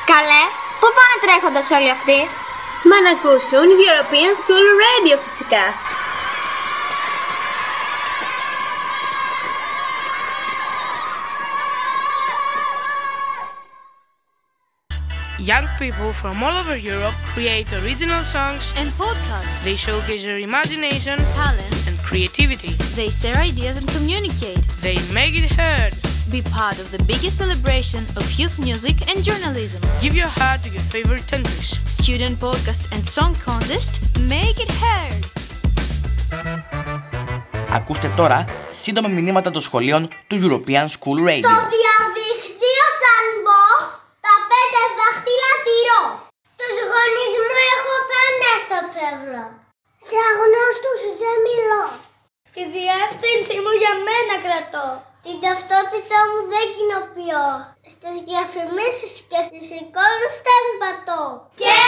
Καλέ, πού πάνε τρέχοντας όλοι αυτοί? Μα να ακούσουν European School Radio φυσικά. Young people from all over Europe create original songs and podcasts. They showcase their imagination, talent, and creativity. They share ideas and communicate. They make it heard. Be part of the biggest celebration of youth music and journalism. Give your heart to your favorite countries. Student podcast and song contest. Make it heard. Ακούστε τώρα σύντομα μηνύματα των σχολείων του European School Radio. Στο διαδίκτυο σαν μπω, τα 5 δάχτυλα τηρώ. Στους γονείς μου έχω πάντα στο πλευρό. Σε αγνώστους δεν μιλώ. Τη διεύθυνση μου για μένα κρατώ. Την ταυτότητά μου δεν κοινοποιώ. Στις διαφημίσεις και στις εικόνες δεν πατώ. Και